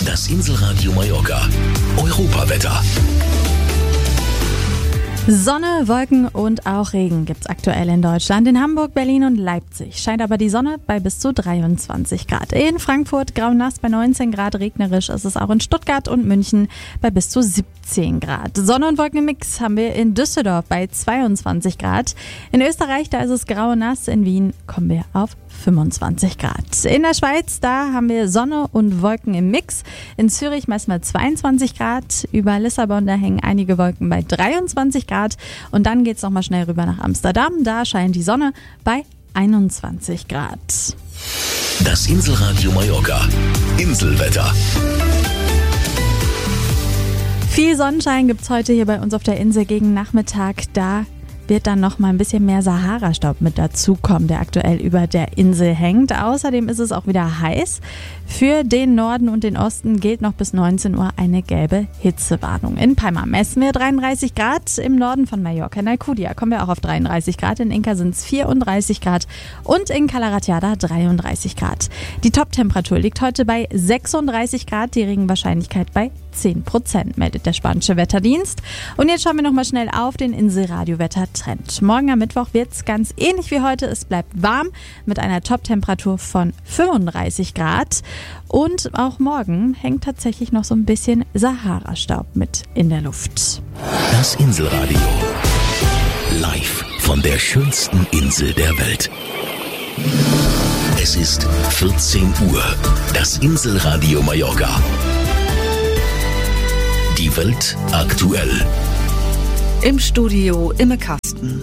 Das Inselradio Mallorca. Europawetter. Sonne, Wolken und auch Regen gibt's aktuell in Deutschland. In Hamburg, Berlin und Leipzig scheint aber die Sonne bei bis zu 23 Grad. In Frankfurt grau-nass bei 19 Grad, regnerisch ist es auch in Stuttgart und München bei bis zu 17 Grad. Sonne und Wolken im Mix haben wir in Düsseldorf bei 22 Grad. In Österreich, da ist es grau-nass. In Wien kommen wir auf 25 Grad. In der Schweiz, da haben wir Sonne und Wolken im Mix. In Zürich meist mal 22 Grad. Über Lissabon, da hängen einige Wolken bei 23 Grad. Und dann geht's noch mal schnell rüber nach Amsterdam. Da scheint die Sonne bei 21 Grad. Das Inselradio Mallorca. Inselwetter. Viel Sonnenschein gibt's heute hier bei uns auf der Insel gegen Nachmittag. Da wird dann noch mal ein bisschen mehr Sahara-Staub mit dazukommen, der aktuell über der Insel hängt. Außerdem ist es auch wieder heiß. Für den Norden und den Osten gilt noch bis 19 Uhr eine gelbe Hitzewarnung. In Palma messen wir 33 Grad, im Norden von Mallorca. In Alcudia kommen wir auch auf 33 Grad, in Inca sind es 34 Grad und in Cala Ratjada 33 Grad. Die Top-Temperatur liegt heute bei 36 Grad, die Regenwahrscheinlichkeit bei 10%, meldet der spanische Wetterdienst. Und jetzt schauen wir nochmal schnell auf den Inselradio-Wettertrend. Morgen am Mittwoch wird es ganz ähnlich wie heute. Es bleibt warm mit einer Top-Temperatur von 35 Grad. Und auch morgen hängt tatsächlich noch so ein bisschen Sahara-Staub mit in der Luft. Das Inselradio. Live von der schönsten Insel der Welt. Es ist 14 Uhr. Das Inselradio Mallorca. Die Welt aktuell. Im Studio Imme Kasten.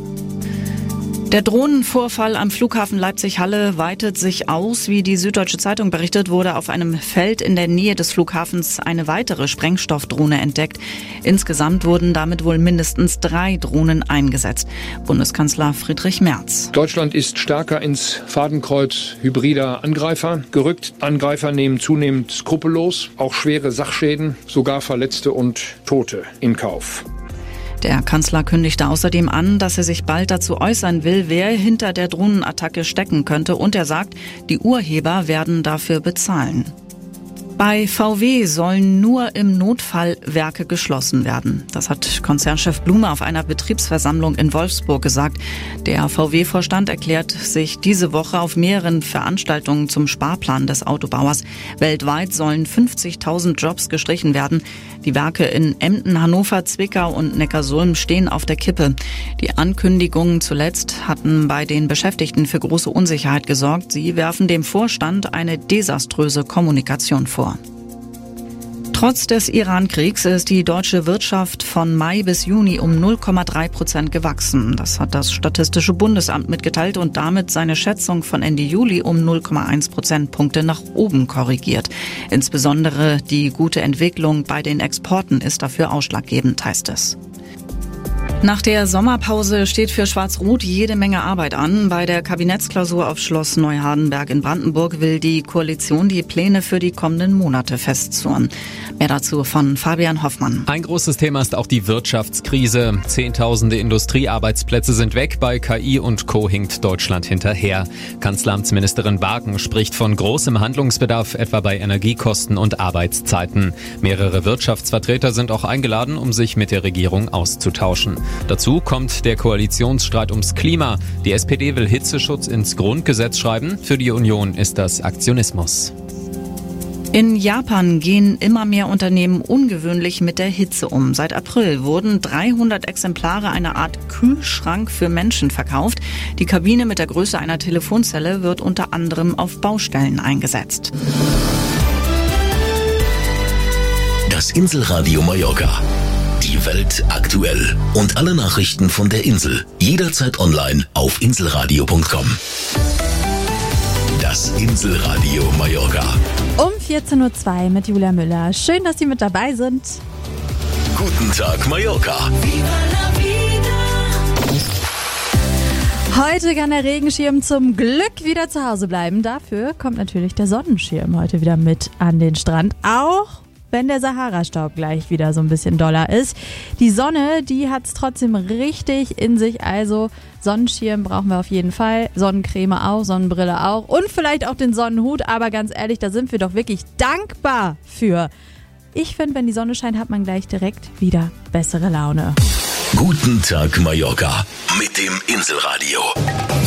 Der Drohnenvorfall am Flughafen Leipzig-Halle weitet sich aus. Wie die Süddeutsche Zeitung berichtet, wurde auf einem Feld in der Nähe des Flughafens eine weitere Sprengstoffdrohne entdeckt. Insgesamt wurden damit wohl mindestens 3 Drohnen eingesetzt. Bundeskanzler Friedrich Merz. Deutschland ist stärker ins Fadenkreuz hybrider Angreifer gerückt. Angreifer nehmen zunehmend skrupellos auch schwere Sachschäden, sogar Verletzte und Tote in Kauf. Der Kanzler kündigte außerdem an, dass er sich bald dazu äußern will, wer hinter der Drohnenattacke stecken könnte. Und er sagt, die Urheber werden dafür bezahlen. Bei VW sollen nur im Notfall Werke geschlossen werden. Das hat Konzernchef Blume auf einer Betriebsversammlung in Wolfsburg gesagt. Der VW-Vorstand erklärt sich diese Woche auf mehreren Veranstaltungen zum Sparplan des Autobauers. Weltweit sollen 50.000 Jobs gestrichen werden. Die Werke in Emden, Hannover, Zwickau und Neckarsulm stehen auf der Kippe. Die Ankündigungen zuletzt hatten bei den Beschäftigten für große Unsicherheit gesorgt. Sie werfen dem Vorstand eine desaströse Kommunikation vor. Trotz des Iran-Kriegs ist die deutsche Wirtschaft von Mai bis Juni um 0,3% gewachsen. Das hat das Statistische Bundesamt mitgeteilt und damit seine Schätzung von Ende Juli um 0,1 Prozentpunkte nach oben korrigiert. Insbesondere die gute Entwicklung bei den Exporten ist dafür ausschlaggebend, heißt es. Nach der Sommerpause steht für Schwarz-Rot jede Menge Arbeit an. Bei der Kabinettsklausur auf Schloss Neuhardenberg in Brandenburg will die Koalition die Pläne für die kommenden Monate festzurren. Mehr dazu von Fabian Hoffmann. Ein großes Thema ist auch die Wirtschaftskrise. Zehntausende Industriearbeitsplätze sind weg. Bei KI und Co. hinkt Deutschland hinterher. Kanzleramtsministerin Barken spricht von großem Handlungsbedarf, etwa bei Energiekosten und Arbeitszeiten. Mehrere Wirtschaftsvertreter sind auch eingeladen, um sich mit der Regierung auszutauschen. Dazu kommt der Koalitionsstreit ums Klima. Die SPD will Hitzeschutz ins Grundgesetz schreiben. Für die Union ist das Aktionismus. In Japan gehen immer mehr Unternehmen ungewöhnlich mit der Hitze um. Seit April wurden 300 Exemplare einer Art Kühlschrank für Menschen verkauft. Die Kabine mit der Größe einer Telefonzelle wird unter anderem auf Baustellen eingesetzt. Das Inselradio Mallorca. Die Welt aktuell. Und alle Nachrichten von der Insel. Jederzeit online auf inselradio.com. Das Inselradio Mallorca. Um 14.02 Uhr mit Julia Müller. Schön, dass Sie mit dabei sind. Guten Tag, Mallorca. Heute kann der Regenschirm zum Glück wieder zu Hause bleiben. Dafür kommt natürlich der Sonnenschirm heute wieder mit an den Strand. Auch wenn der Sahara-Staub gleich wieder so ein bisschen doller ist. Die Sonne, die hat es trotzdem richtig in sich, also Sonnenschirm brauchen wir auf jeden Fall, Sonnencreme auch, Sonnenbrille auch und vielleicht auch den Sonnenhut, aber ganz ehrlich, da sind wir doch wirklich dankbar für. Ich finde, wenn die Sonne scheint, hat man gleich direkt wieder bessere Laune. Guten Tag Mallorca mit dem Inselradio.